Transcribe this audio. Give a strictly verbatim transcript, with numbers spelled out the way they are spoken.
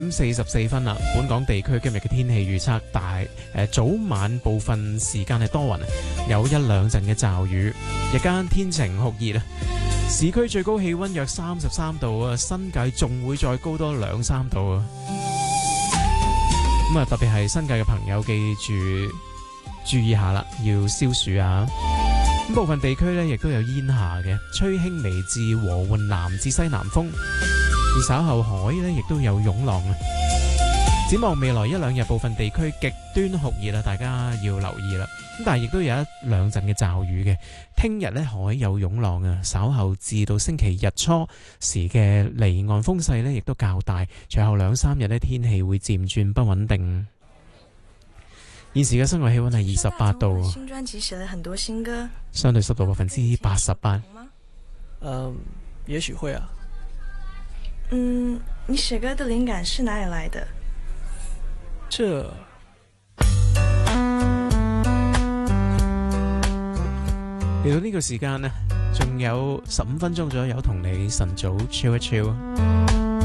咁四十四分啦，本港地區今日嘅天氣預測大誒早晚部分時間係多雲，有一兩陣嘅驟雨，日間天晴酷熱啊！市區最高氣溫約三十三度啊，新界仲會再高多兩三度啊！咁啊，特別係新界嘅朋友記住注意下啦，要消暑啊！咁部分地區呢亦都有煙霞嘅，吹輕微至和緩南至西南風。而稍後海呢亦都有湧浪啊！展望未來一兩日，部分地區極端酷熱啦，大家要留意啦。咁但係亦都有一兩陣嘅驟雨嘅。聽日呢海有湧浪啊，稍後至到星期日初時嘅離岸風勢呢亦都較大。隨後兩三日呢天氣會漸轉不穩定。現時嘅室外氣溫係二十八度， 新專輯寫了很多新歌， 相對濕度百分之八十八。 嗯，也許會啊。 嗯，你寫歌的靈感是哪裡來的？ 這嚟到呢個時間呢，仲有十五分鐘左右同你晨早 chill 一 chill。